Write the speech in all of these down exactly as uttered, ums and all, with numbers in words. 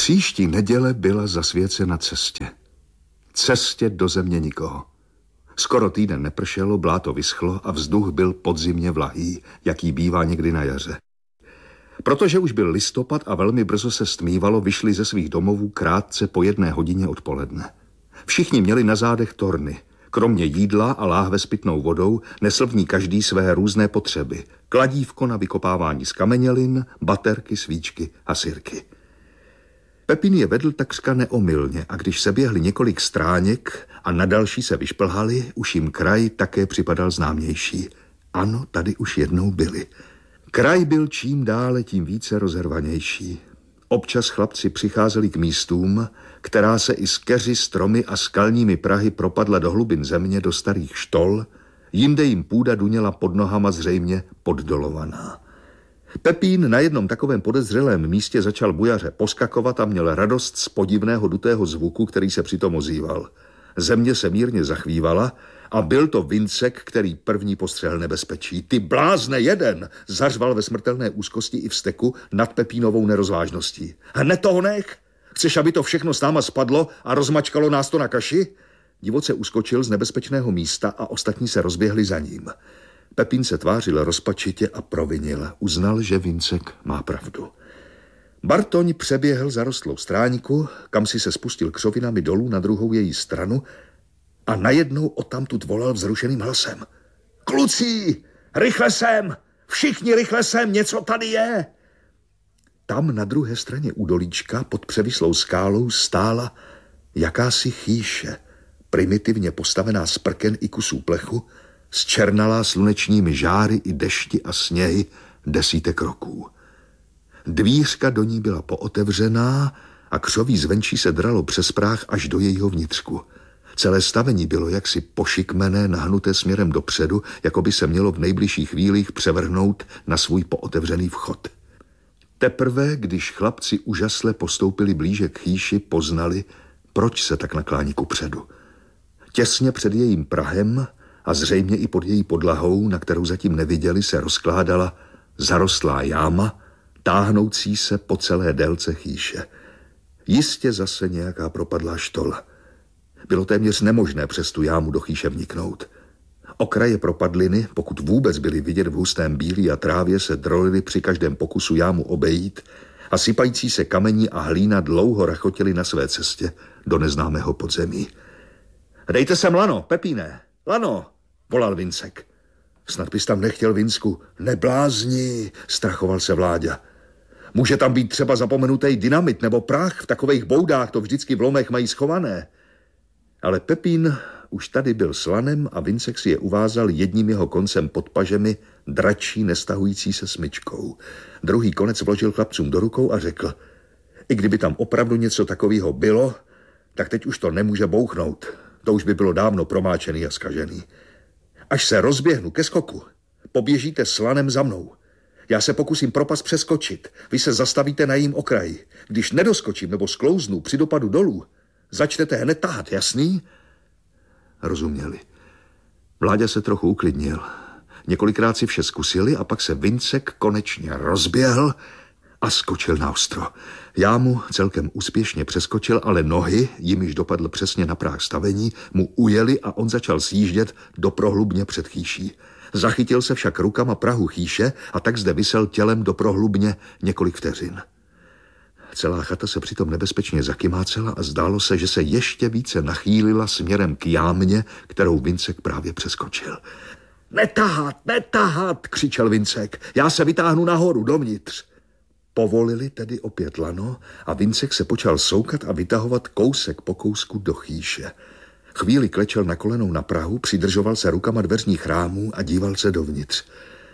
Příští neděle byla zasvěcena cestě. Cestě do země nikoho. Skoro týden nepršelo, bláto vyschlo a vzduch byl podzimně vlahý, jaký bývá někdy na jaře. Protože už byl listopad a velmi brzo se stmívalo, vyšli ze svých domovů krátce po jedné hodině odpoledne. Všichni měli na zádech torny. Kromě jídla a láhve s pitnou vodou nesl v ní každý své různé potřeby. Kladívko na vykopávání z kamenělin, baterky, svíčky a sirky. Pepín je vedl takřka neomylně a když se běhli několik stráněk a na další se vyšplhali, už jim kraj také připadal známější. Ano, tady už jednou byli. Kraj byl čím dále tím více rozervanější. Občas chlapci přicházeli k místům, která se i s keři, stromy a skalními prahy propadla do hlubin země, do starých štol, jinde jim půda duněla pod nohama zřejmě poddolovaná. Pepín na jednom takovém podezřelém místě začal bujaře poskakovat a měl radost z podivného dutého zvuku, který se přitom ozýval. Země se mírně zachvívala a byl to Vincek, který první postřehl nebezpečí. Ty blázne jeden, zařval ve smrtelné úzkosti i vzteku nad Pepínovou nerozvážností. Hned toho nech? Chceš, aby to všechno s náma spadlo a rozmačkalo nás to na kaši? Divoce uskočil z nebezpečného místa a ostatní se rozběhli za ním. Pepín se tvářil rozpačitě a provinil. Uznal, že Vincek má pravdu. Bartoň přeběhl zarostlou stráňku, kam si se spustil křovinami dolů na druhou její stranu a najednou odtamtud volal vzrušeným hlasem. Kluci, rychle sem! Všichni rychle sem, něco tady je! Tam na druhé straně údolíčka pod převislou skálou stála jakási chýše, primitivně postavená z prken i kusů plechu, zčernalá slunečními žáry i dešti a sněhy desítek roků. Dvířka do ní byla pootevřená a křoví zvenčí se dralo přes práh až do jejího vnitřku. Celé stavení bylo jaksi pošikmené, nahnuté směrem dopředu, jako by se mělo v nejbližších chvílích převrhnout na svůj pootevřený vchod. Teprve, když chlapci úžasle postoupili blíže k chýši, poznali, proč se tak naklání kupředu. Těsně před jejím prahem a zřejmě i pod její podlahou, na kterou zatím neviděli, se rozkládala zarostlá jáma, táhnoucí se po celé délce chýše. Jistě zase nějaká propadlá štola. Bylo téměř nemožné přes tu jámu do chýše vniknout. Okraje propadliny, pokud vůbec byly vidět v hustém bílí a trávě, se drolily při každém pokusu jámu obejít a sypající se kamení a hlína dlouho rachotili na své cestě do neznámého podzemí. Dejte sem lano, Pepíne, lano, volal Vincek. Snad bys tam nechtěl, Vinsku. Neblázni, strachoval se Vláďa. Může tam být třeba zapomenutý dynamit nebo prach, v takových boudách to vždycky v lomech mají schované. Ale Pepín už tady byl s lanem a Vincek si je uvázal jedním jeho koncem pod pažemi dračí nestahující se smyčkou. Druhý konec vložil chlapcům do rukou a řekl, i kdyby tam opravdu něco takového bylo, tak teď už to nemůže bouchnout. To už by bylo dávno promáčený a zkažený. Až se rozběhnu ke skoku, poběžíte s lanem za mnou. Já se pokusím propast přeskočit. Vy se zastavíte na jejím okraji. Když nedoskočím nebo sklouznu při dopadu dolů, začnete hned tahat, jasný? Rozuměli. Vláďa se trochu uklidnil. Několikrát si vše zkusili a pak se Vincek konečně rozběhl a skočil na ostro. Jámu celkem úspěšně přeskočil, ale nohy, jimiž dopadl přesně na práh stavení, mu ujeli a on začal sjíždět do prohlubně před chýší. Zachytil se však rukama prahu chýše a tak zde visel tělem do prohlubně několik vteřin. Celá chata se přitom nebezpečně zakymácela a zdálo se, že se ještě více nachýlila směrem k jámě, kterou Vincek právě přeskočil. Netahat, netahat, křičel Vincek. Já se vytáhnu nahoru, dovnitř. Povolili tedy opět lano a Vincek se počal soukat a vytahovat kousek po kousku do chýše. Chvíli klečel na kolenou na prahu, přidržoval se rukama dveřních rámů a díval se dovnitř.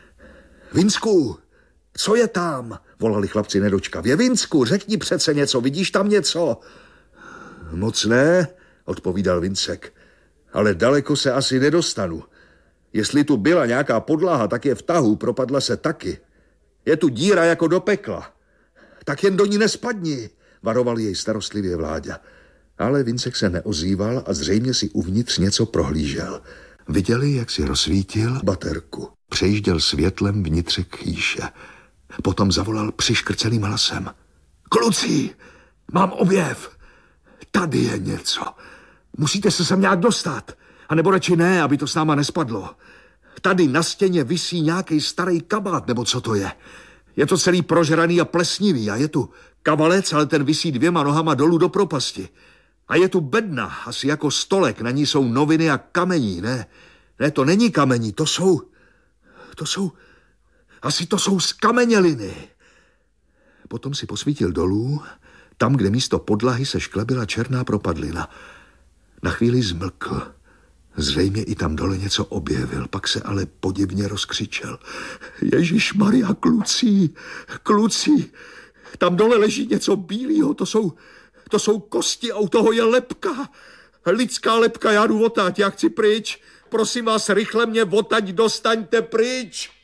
Vinsku, co je tam? Volali chlapci nedočkavě. Vinsku, řekni přece něco, vidíš tam něco? Moc ne, odpovídal Vincek, ale daleko se asi nedostanu. Jestli tu byla nějaká podlaha, tak je v tahu, propadla se taky. Je tu díra jako do pekla. Tak jen do ní nespadni, varoval jej starostlivě Vláďa. Ale Vincek se neozýval a zřejmě si uvnitř něco prohlížel. Viděli, jak si rozsvítil baterku. Přejížděl světlem vnitřek chýše. Potom zavolal přiškrceným hlasem. Kluci, Mám objev. Tady je něco. Musíte se sem nějak dostat. A nebo radši ne, aby to s náma nespadlo. Tady na stěně visí nějaký starý kabát, nebo co to je. Je to celý prožraný a plesnivý a je tu kavalec, ale ten visí dvěma nohama dolů do propasti. A je tu bedna, asi jako stolek, na ní jsou noviny a kamení, ne? Ne, to není kamení, to jsou... To jsou... Asi to jsou skameněliny. Potom si posvítil dolů, tam, kde místo podlahy se šklebila černá propadlina. Na chvíli zmlkl. Zřejmě i tam dole něco objevil, pak se ale podivně rozkřičel. Ježišmarja, kluci, kluci, tam dole leží něco bílého, to jsou, to jsou kosti a u toho je lebka. Lidská lebka, já jdu odtáť, já chci pryč. Prosím vás, rychle mě odtaď dostaňte pryč.